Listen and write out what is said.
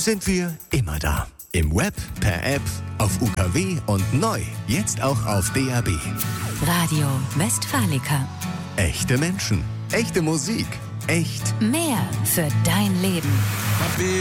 sind wir immer da. Im Web, per App, auf UKW und neu, jetzt auch auf DAB. Radio Westfalica. Echte Menschen, echte Musik, echt Mehr für dein Leben.